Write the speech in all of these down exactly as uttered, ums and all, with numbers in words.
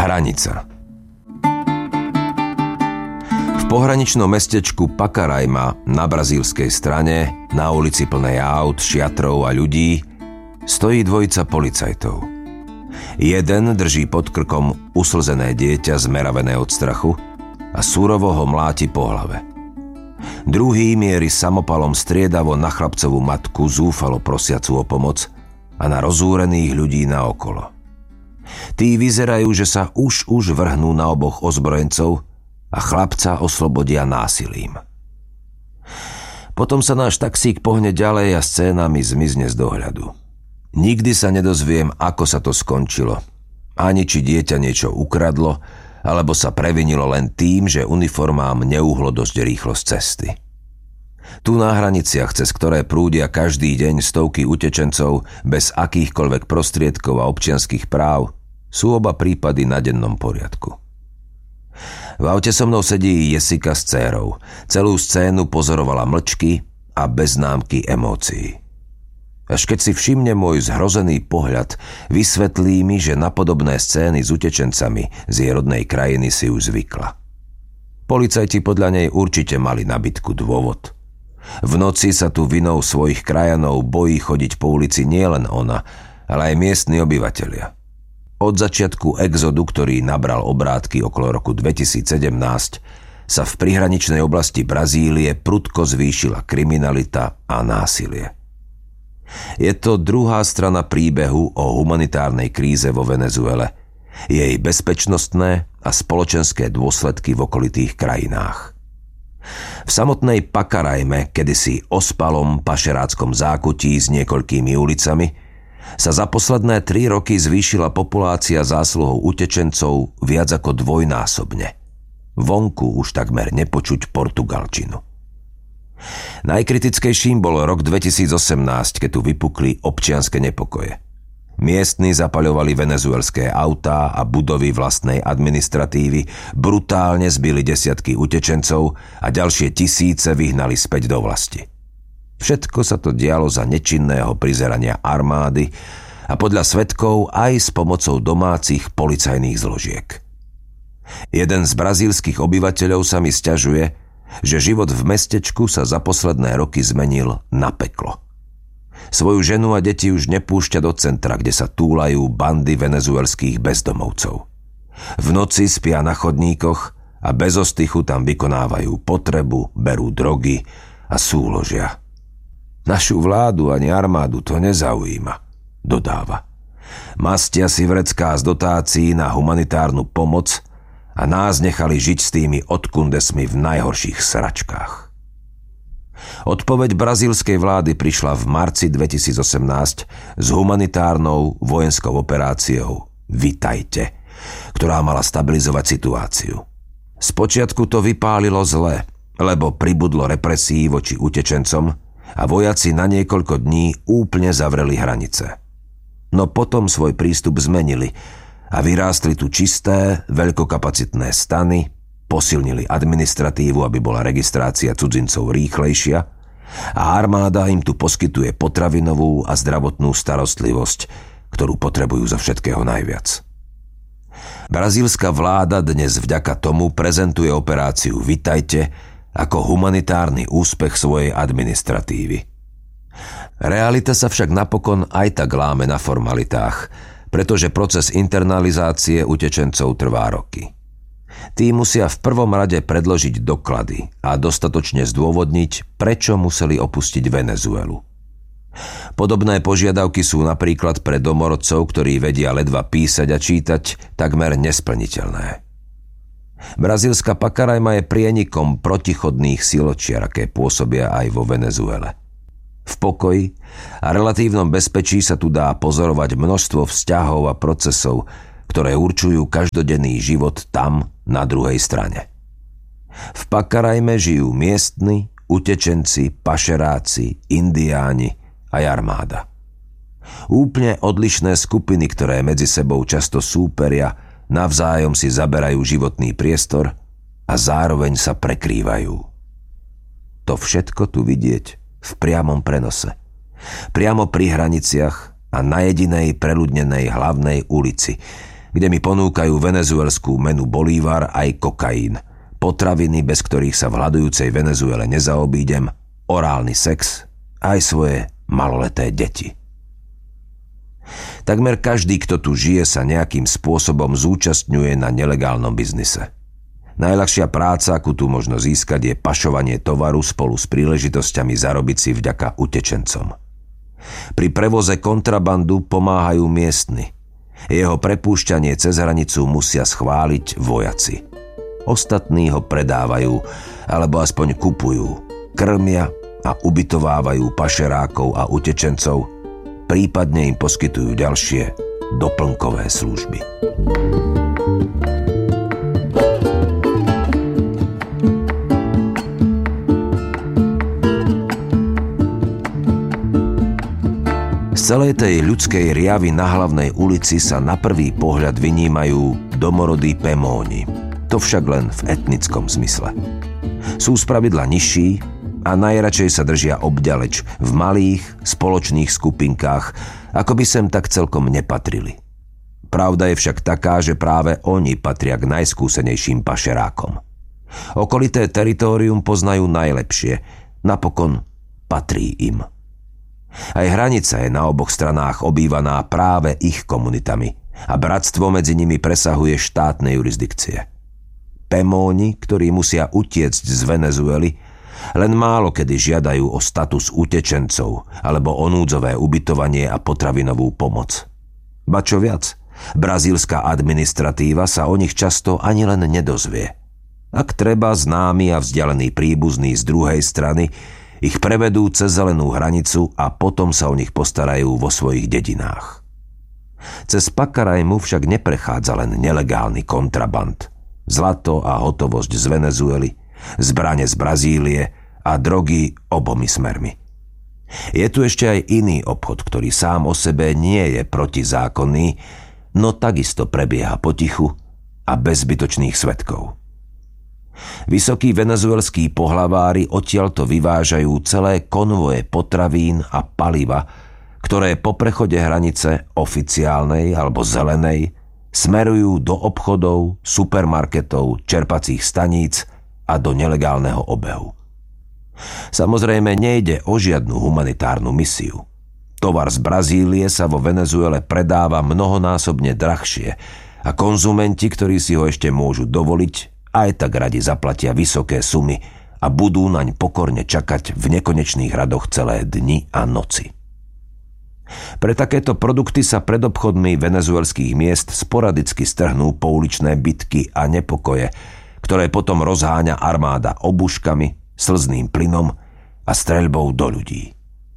Hranica. V pohraničnom mestečku Pacaraima na brazílskej strane, na ulici plnej aut, šiatrov a ľudí, stojí dvojica policajtov. Jeden drží pod krkom uslzené dieťa zmeravené od strachu a surovo ho mláti po hlave. Druhý mierí samopalom striedavo na chlapcovú matku zúfalo prosiacu o pomoc a na rozúrených ľudí naokolo. Tí vyzerajú, že sa už už vrhnú na oboch ozbrojencov a chlapca oslobodia násilím. Potom sa náš taxík pohne ďalej a scénami zmizne z dohľadu. Nikdy sa nedozviem, ako sa to skončilo. Ani či dieťa niečo ukradlo, alebo sa previnilo len tým, že uniformám neuhlo dosť rýchlosť cesty. Tu na hraniciach, cez ktoré prúdia každý deň stovky utečencov bez akýchkoľvek prostriedkov a občianskych práv, sú oba prípady na dennom poriadku. V aute so mnou sedí Jessica s dcérou. Celú scénu pozorovala mlčky a bez známky emócií. Až keď si všimne môj zhrozený pohľad, vysvetlí mi, že na podobné scény s utečencami z jej rodnej krajiny si už zvykla. Policajti podľa nej určite mali na bitku dôvod. V noci sa tu vinou svojich krajanov bojí chodiť po ulici nielen ona, ale aj miestni obyvatelia. Od začiatku exodu, ktorý nabral obrátky okolo roku dvetisícsedemnásť, sa v prihraničnej oblasti Brazílie prudko zvýšila kriminalita a násilie. Je to druhá strana príbehu o humanitárnej kríze vo Venezuele, jej bezpečnostné a spoločenské dôsledky v okolitých krajinách. V samotnej Pacaraime, kedysi ospalom pašeráckom zákutí s niekoľkými ulicami, sa za posledné tri roky zvýšila populácia zásluhou utečencov viac ako dvojnásobne. Vonku už takmer nepočuť portugalčinu. Najkritickejším bol rok dvetisícosemnásť, keď tu vypukli občianske nepokoje. Miestni zapaľovali venezuelské autá a budovy vlastnej administratívy, brutálne zbili desiatky utečencov a ďalšie tisíce vyhnali späť do vlasti. Všetko sa to dialo za nečinného prizerania armády a podľa svedkov aj s pomocou domácich policajných zložiek. Jeden z brazílskych obyvateľov sa mi sťažuje, že život v mestečku sa za posledné roky zmenil na peklo. Svoju ženu a deti už nepúšťa do centra, kde sa túlajú bandy venezuelských bezdomovcov. V noci spia na chodníkoch a bez ostychu tam vykonávajú potrebu, berú drogy a súložia. Našu vládu ani armádu to nezaujíma, dodáva. Mastia si vrecká z dotácií na humanitárnu pomoc a nás nechali žiť s tými odkundesmi v najhorších sračkách. Odpoveď brazílskej vlády prišla v marci dvetisícosemnásť s humanitárnou vojenskou operáciou Vitajte, ktorá mala stabilizovať situáciu. Spočiatku to vypálilo zle, lebo pribudlo represií voči utečencom a vojaci na niekoľko dní úplne zavreli hranice. No potom svoj prístup zmenili a vyrástli tu čisté, veľkokapacitné stany, posilnili administratívu, aby bola registrácia cudzincov rýchlejšia a armáda im tu poskytuje potravinovú a zdravotnú starostlivosť, ktorú potrebujú zo všetkého najviac. Brazílska vláda dnes vďaka tomu prezentuje operáciu Vitajte ako humanitárny úspech svojej administratívy. Realita sa však napokon aj tak láme na formalitách, pretože proces internalizácie utečencov trvá roky. Tí musia v prvom rade predložiť doklady a dostatočne zdôvodniť, prečo museli opustiť Venezuelu. Podobné požiadavky sú napríklad pre domorodcov, ktorí vedia ledva písať a čítať, takmer nesplniteľné. Brazílska Pacaraima je prienikom protichodných siločiar, aké pôsobia aj vo Venezuele. V pokoji a relatívnom bezpečí sa tu dá pozorovať množstvo vzťahov a procesov, ktoré určujú každodenný život tam, na druhej strane. V Pacaraime žijú miestni, utečenci, pašeráci, indiáni aj armáda. Úplne odlišné skupiny, ktoré medzi sebou často súperia, navzájom si zaberajú životný priestor a zároveň sa prekrývajú. To všetko tu vidieť v priamom prenose. Priamo pri hraniciach a na jedinej preľudnenej hlavnej ulici, kde mi ponúkajú venezuelskú menu bolívar aj kokain, potraviny, bez ktorých sa v hľadujúcej Venezuele nezaobídem, orálny sex a aj svoje maloleté deti. Takmer každý, kto tu žije, sa nejakým spôsobom zúčastňuje na nelegálnom biznise. Najľahšia práca, akú tu možno získať, je pašovanie tovaru spolu s príležitosťami zarobiť si vďaka utečencom. Pri prevoze kontrabandu pomáhajú miestni. Jeho prepúšťanie cez hranicu musia schváliť vojaci. Ostatní ho predávajú, alebo aspoň kupujú, krmia a ubytovávajú pašerákov a utečencov, prípadne im poskytujú ďalšie doplnkové služby. Z celej tej ľudskej riavy na hlavnej ulici sa na prvý pohľad vynímajú domorodí Pemóni. To však len v etnickom zmysle. Sú spravidla nižší a najradšej sa držia obďaleč v malých spoločných skupinkách, ako by sem tak celkom nepatrili. Pravda je však taká, že práve oni patria k najskúsenejším pašerákom. Okolité teritórium poznajú najlepšie, napokon patrí im. Aj hranica je na oboch stranách obývaná práve ich komunitami a bratstvo medzi nimi presahuje štátne jurisdikcie. Pemóni, ktorí musia utiecť z Venezuely, len málo kedy žiadajú o status utečencov alebo o núdzové ubytovanie a potravinovú pomoc. Ba čo viac, brazílska administratíva sa o nich často ani len nedozvie. Ak treba, známy a vzdialený príbuzný z druhej strany ich prevedú cez zelenú hranicu a potom sa o nich postarajú vo svojich dedinách. Cez Pakarajmu však neprechádza len nelegálny kontraband. Zlato a hotovosť z Venezuely, zbrane z Brazílie a drogy obomi smermi. Je tu ešte aj iný obchod, ktorý sám o sebe nie je protizákonný, no takisto prebieha potichu a bez zbytočných svedkov. Vysokí venezuelskí pohlavári odtiaľto vyvážajú celé konvoje potravín a paliva, ktoré po prechode hranice oficiálnej alebo zelenej smerujú do obchodov, supermarketov, čerpacích staníc a do nelegálneho obehu. Samozrejme nejde o žiadnu humanitárnu misiu. Tovar z Brazílie sa vo Venezuele predáva mnohonásobne drahšie a konzumenti, ktorí si ho ešte môžu dovoliť, aj tak radi zaplatia vysoké sumy a budú naň pokorne čakať v nekonečných radoch celé dni a noci. Pre takéto produkty sa pred obchodmi venezuelských miest sporadicky strhnú pouličné bitky a nepokoje, ktoré potom rozháňa armáda obuškami, slzným plynom a streľbou do ľudí.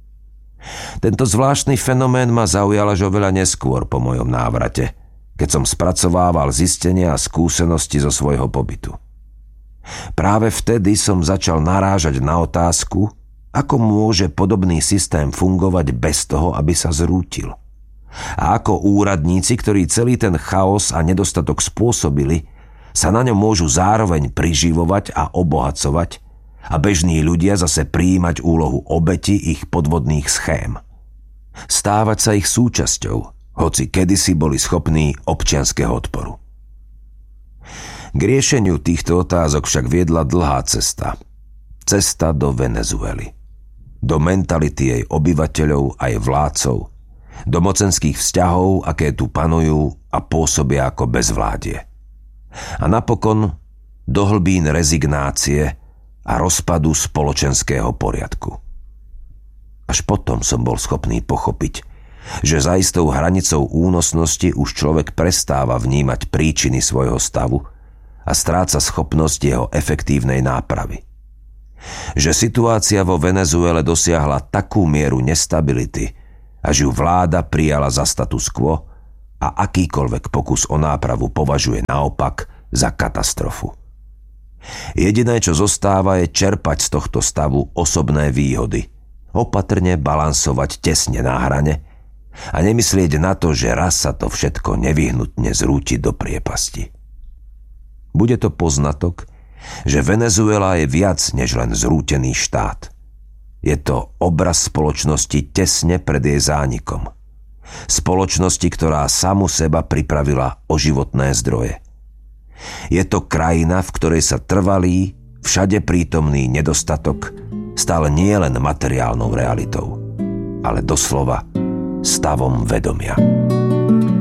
Tento zvláštny fenomén ma zaujal až oveľa neskôr po mojom návrate, keď som spracovával zistenia a skúsenosti zo svojho pobytu. Práve vtedy som začal narážať na otázku, ako môže podobný systém fungovať bez toho, aby sa zrútil. A ako úradníci, ktorí celý ten chaos a nedostatok spôsobili, sa na ňom môžu zároveň priživovať a obohacovať a bežní ľudia zase prijímať úlohu obeti ich podvodných schém. Stávať sa ich súčasťou, hoci kedysi boli schopní občianskeho odporu. K riešeniu týchto otázok však viedla dlhá cesta. Cesta do Venezuely. Do mentality jej obyvateľov aj vládcov. Do mocenských vzťahov, aké tu panujú a pôsobia ako bezvládie. A napokon do hlbín rezignácie a rozpadu spoločenského poriadku. Až potom som bol schopný pochopiť, že za istou hranicou únosnosti už človek prestáva vnímať príčiny svojho stavu a stráca schopnosť jeho efektívnej nápravy. Že situácia vo Venezuele dosiahla takú mieru nestability, až ju vláda prijala za status quo a akýkoľvek pokus o nápravu považuje naopak za katastrofu. Jediné, čo zostáva, je čerpať z tohto stavu osobné výhody, opatrne balansovať tesne na hrane a nemyslieť na to, že raz sa to všetko nevyhnutne zrúti do priepasti. Bude to poznatok, že Venezuela je viac než len zrútený štát. Je to obraz spoločnosti tesne pred jej zánikom. Spoločnosti, ktorá samu seba pripravila o životné zdroje. Je to krajina, v ktorej sa trvalý, všade prítomný nedostatok stal nie len materiálnou realitou, ale doslova stavom vedomia.